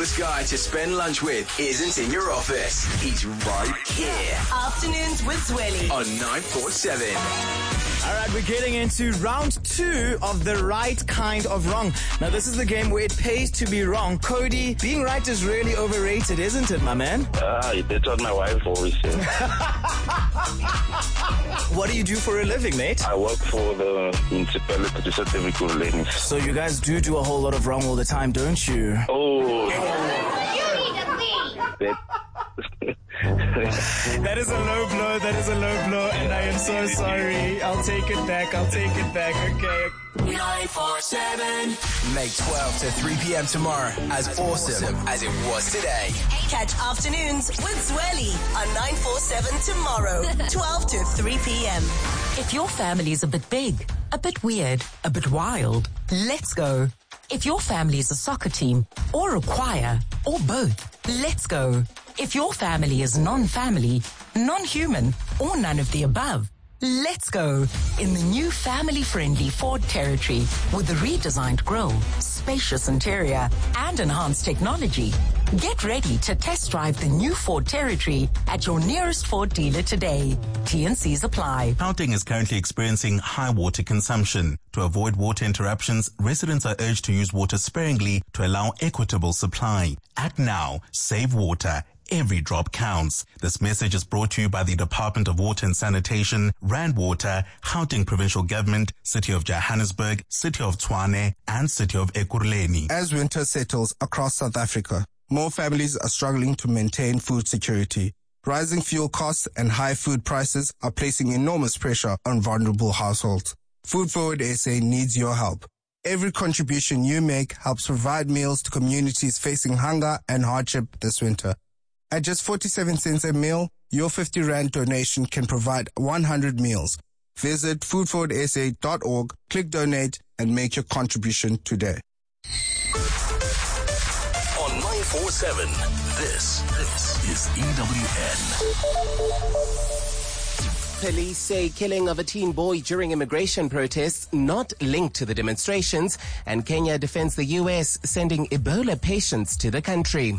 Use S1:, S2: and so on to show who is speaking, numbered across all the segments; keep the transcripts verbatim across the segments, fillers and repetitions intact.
S1: coolest guy to spend lunch with isn't in your office. He's right here.
S2: Afternoons with Zweli
S1: on nine four seven.
S3: All right, we're getting into round two of the right kind of wrong. Now, this is the game where it pays to be wrong. Cody, being right is really overrated, isn't it, my man?
S4: Ah, that's what my wife always says.
S3: What do you do for a living, mate?
S4: I work for the municipality certificate.
S3: So you guys do do a whole lot of wrong all the time, don't you?
S4: Oh.
S5: You need a leave.
S3: That is a low blow, that is a low blow, and I am so sorry. I'll take it back, I'll take it back, okay.
S1: nine four seven. Make twelve to three p.m. tomorrow as awesome as it was today.
S2: Catch Afternoons with Zweli on nine four seven tomorrow, twelve to three p.m.
S6: If your family is a bit big, a bit weird, a bit wild, let's go. If your family is a soccer team, or a choir, or both, let's go. If your family is non-family, non-human, or none of the above, let's go in the new family-friendly Ford Territory with the redesigned grille, spacious interior, and enhanced technology. Get ready to test drive the new Ford Territory at your nearest Ford dealer today. T and C's apply.
S7: Gauteng is currently experiencing high water consumption. To avoid water interruptions, residents are urged to use water sparingly to allow equitable supply. Act now. Save water. Every drop counts. This message is brought to you by the Department of Water and Sanitation, Rand Water, Gauteng Provincial Government, City of Johannesburg, City of Tshwane, and City of Ekurhuleni.
S8: As winter settles across South Africa, more families are struggling to maintain food security. Rising fuel costs and high food prices are placing enormous pressure on vulnerable households. Food Forward S A needs your help. Every contribution you make helps provide meals to communities facing hunger and hardship this winter. At just forty-seven cents a meal, your fifty rand donation can provide one hundred meals. Visit food forward s a dot org, click donate, and make your contribution today.
S1: On nine four seven, this, this is E W N.
S9: Police say killing of a teen boy during immigration protests not linked to the demonstrations, and Kenya defends the U S sending Ebola patients to the country.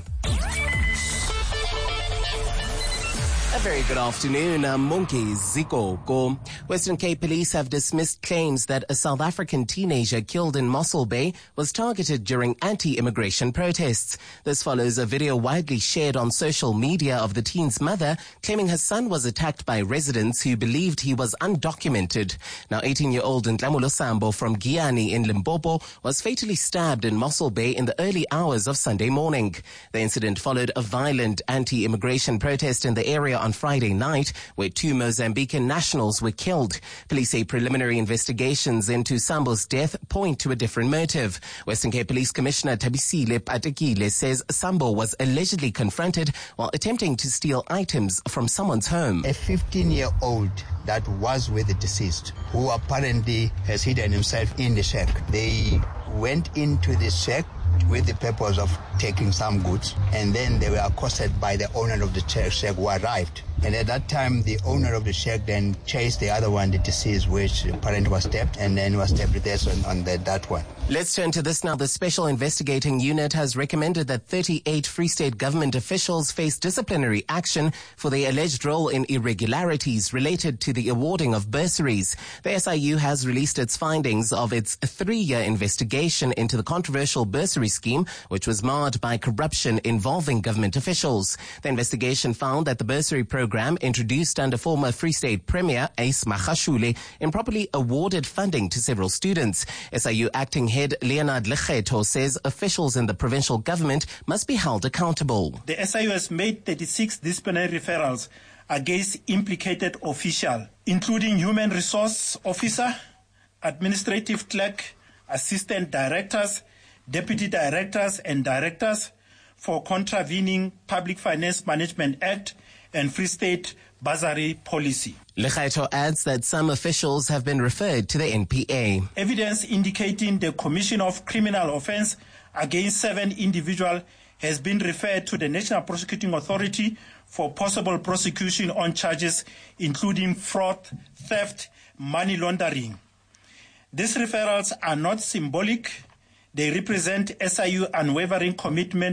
S9: A very good afternoon. I'm Monkey Zikoko. Western Cape Police have dismissed claims that a South African teenager killed in Mossel Bay was targeted during anti-immigration protests. This follows a video widely shared on social media of the teen's mother claiming her son was attacked by residents who believed he was undocumented. Now, eighteen-year-old Ntlamulo Sambo from Giyani in Limpopo was fatally stabbed in Mossel Bay in the early hours of Sunday morning. The incident followed a violent anti-immigration protest in the area on Friday night, where two Mozambican nationals were killed. Police say preliminary investigations into Sambo's death point to a different motive. Western Cape Police Commissioner Thabisile Patekile says Sambo was allegedly confronted while attempting to steal items from someone's home.
S10: A fifteen-year-old that was with the deceased, who apparently has hidden himself in the shack. They went into the shack with the purpose of taking some goods, and then they were accosted by the owner of the shack who arrived. And at that time, the owner of the shack then chased the other one, the deceased, which apparently was stabbed, and then was stabbed there on, on the, that one.
S9: Let's turn to this now. The Special Investigating Unit has recommended that thirty-eight Free State government officials face disciplinary action for their alleged role in irregularities related to the awarding of bursaries. The S I U has released its findings of its three-year investigation into the controversial bursary scheme, which was marred by corruption involving government officials. The investigation found that the bursary program introduced under former Free State Premier Ace Magashule improperly awarded funding to several students. S I U acting head Leonard Lekgetho says officials in the provincial government must be held accountable.
S11: The S I U has made thirty-six disciplinary referrals against implicated officials, including human resource officer, administrative clerk, assistant directors, deputy directors and directors for contravening Public Finance Management Act and Free State bursary policy.
S9: Lekgetho adds that some officials have been referred to the N P A.
S11: Evidence indicating the commission of criminal offence against seven individuals has been referred to the National Prosecuting Authority for possible prosecution on charges including fraud, theft, money laundering. These referrals are not symbolic. They represent S I U unwavering commitment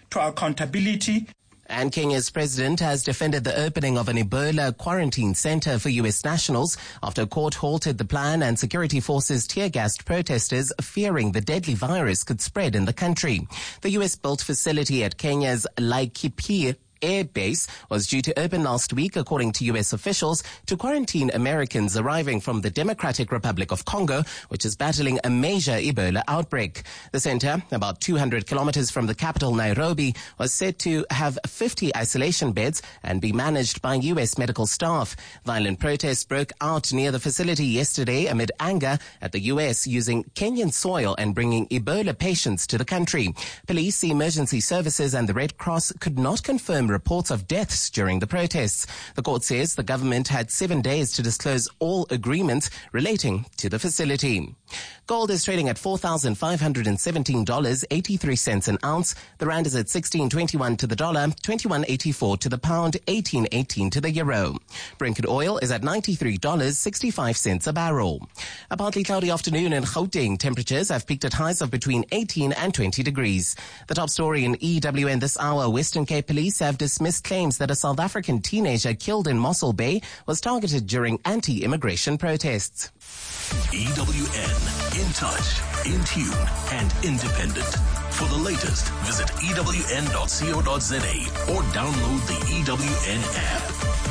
S11: to accountability.
S9: And Kenya's president has defended the opening of an Ebola quarantine center for U S nationals after a court halted the plan and security forces tear-gassed protesters fearing the deadly virus could spread in the country. The U S-built facility at Kenya's Laikipia Air Base was due to open last week, according to U S officials, to quarantine Americans arriving from the Democratic Republic of Congo, which is battling a major Ebola outbreak. The center, about two hundred kilometers from the capital Nairobi, was said to have fifty isolation beds and be managed by U S medical staff. Violent protests broke out near the facility yesterday amid anger at the U S using Kenyan soil and bringing Ebola patients to the country. Police, emergency services and the Red Cross could not confirm reports of deaths during the protests. The court says the government had seven days to disclose all agreements relating to the facility. Gold is trading at four thousand five hundred seventeen dollars and eighty-three cents an ounce. The rand is at sixteen twenty-one to the dollar, twenty-one eighty-four to the pound, eighteen eighteen to the euro. Brent oil is at ninety-three dollars and sixty-five cents a barrel. A partly cloudy afternoon in Gauteng. Temperatures have peaked at highs of between eighteen and twenty degrees. The top story in E W N this hour: Western Cape police have dismissed claims that a South African teenager killed in Mossel Bay was targeted during anti-immigration protests.
S12: E W N, in touch, in tune, and independent. For the latest, visit E W N dot co dot za or download the E W N app.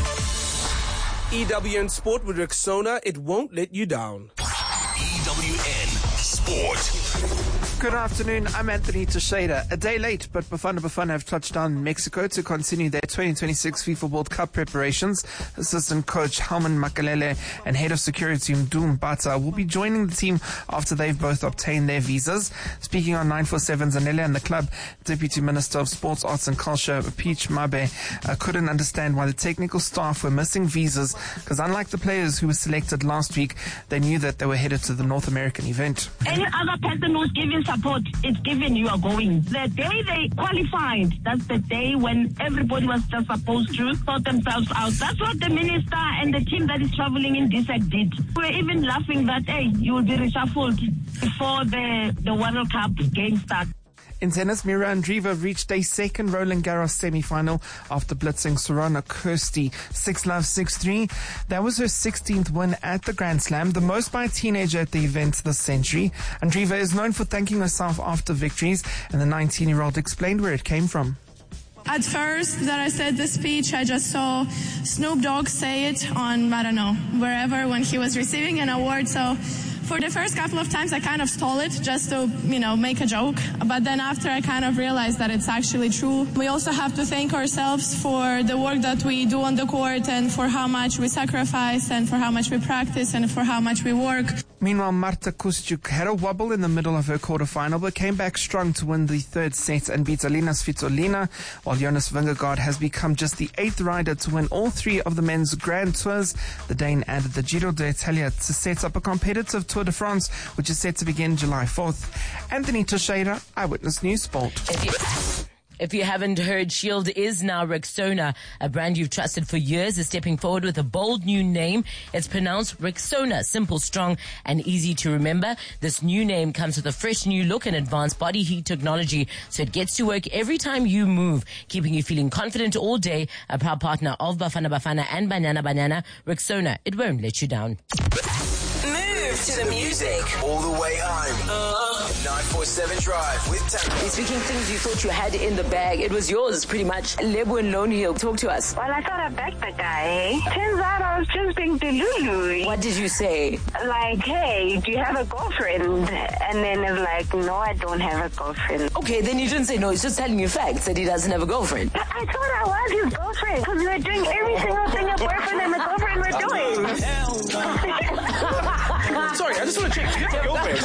S13: E W N Sport with Rexona, it won't let you down.
S12: E W N Sport.
S14: Good afternoon, I'm Anthony Teixeira. A day late, but Bafana Bafana have touched down in Mexico to continue their twenty twenty-six FIFA World Cup preparations. Assistant coach Helman Makalele and head of security Mdum Bata will be joining the team after they've both obtained their visas. Speaking on nine forty-seven Zanele and the club, Deputy Minister of Sports, Arts and Culture Peach Mabe uh, couldn't understand why the technical staff were missing visas, because unlike the players who were selected last week, they knew that they were headed to the North American event.
S15: Any other person who's giving support, it's given you are going. The day they qualified, that's the day when everybody was just supposed to sort themselves out. That's what the minister and the team that is traveling in D S E C did. We were even laughing that, hey, you will be reshuffled before the, the World Cup game starts.
S14: In tennis, Mira Andreeva reached a second Roland Garros semi-final after blitzing Sorana Kirsty six love, six three. That was her sixteenth win at the Grand Slam, the most by a teenager at the event this century. Andreeva is known for thanking herself after victories, and the nineteen-year-old explained where it came from.
S16: At first that I said the speech, I just saw Snoop Dogg say it on, I don't know, wherever when he was receiving an award. So for the first couple of times, I kind of stole it just to, you know, make a joke. But then after, I kind of realized that it's actually true. We also have to thank ourselves for the work that we do on the court and for how much we sacrifice and for how much we practice and for how much we work.
S14: Meanwhile, Marta Kustyuk had a wobble in the middle of her quarterfinal, but came back strong to win the third set and beat Alina Svitolina, while Jonas Vingegaard has become just the eighth rider to win all three of the men's Grand Tours. The Dane added the Giro d'Italia to set up a competitive Tour de France, which is set to begin July fourth. Anthony Teixeira, Eyewitness News Sport.
S17: If you haven't heard, Shield is now Rexona, a brand you've trusted for years, is stepping forward with a bold new name. It's pronounced Rexona, simple, strong, and easy to remember. This new name comes with a fresh new look and advanced body heat technology, so it gets to work every time you move, keeping you feeling confident all day. A proud partner of Bafana Bafana and Banyana Banyana, Rexona, it won't let you down.
S2: Move to the music.
S1: All the way home. Uh, nine forty-seven Drive with Tango.
S18: Speaking things you thought you had in the bag, it was yours pretty much. Lebo and Lone Hill, talk to us.
S19: Well, I thought I backed the guy. Turns out I was just being delulu.
S18: What did you say?
S19: Like, hey, do you have a girlfriend? And then it's like, no, I don't have a girlfriend.
S18: Okay, then you didn't say no. He's just telling you facts that he doesn't have a girlfriend.
S19: But I thought I was his girlfriend because we were doing every single thing a boyfriend and a girlfriend were doing.
S13: Hell no. Sorry, I just want to check. Do you have a girlfriend?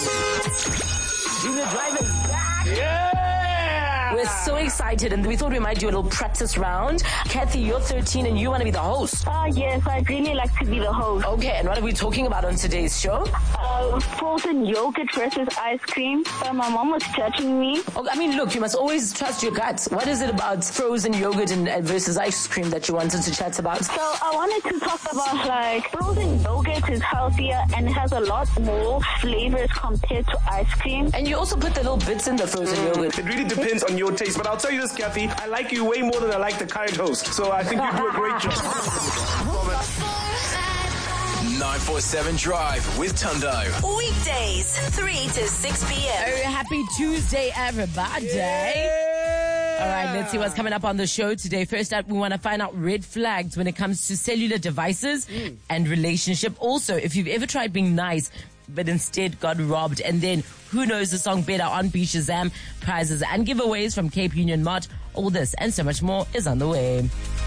S18: Junior Driver's back.
S13: Yeah!
S18: We're so excited, and we thought we might do a little practice round. Kathy, you're thirteen and you want to be the host.
S19: Oh, yes, I'd really like to be the host.
S18: Okay, and what are we talking about on today's show?
S19: Uh, uh, frozen yogurt versus ice cream, but my mom was judging me.
S18: Oh, I mean, look, you must always trust your gut. What is it about frozen yogurt and uh, versus ice cream that you wanted to chat about?
S19: So I wanted to talk about like frozen yogurt is healthier and it has a lot more flavors compared to ice cream.
S18: And you also put the little bits in the frozen mm. yogurt.
S13: It really depends on your taste, but I'll tell you this, Kathy, I like you way more than I like the current host, so I think you do a great job.
S1: nine four seven Drive with Tundo.
S2: Weekdays, three to six p.m.
S17: Oh, happy Tuesday, everybody. Yeah. All right, let's see what's coming up on the show today. First up, we want to find out red flags when it comes to cellular devices mm. and relationship. Also, if you've ever tried being nice, but instead got robbed. And then, who knows the song better on Be Shazam? Prizes and giveaways from Cape Union Mart. All this and so much more is on the way.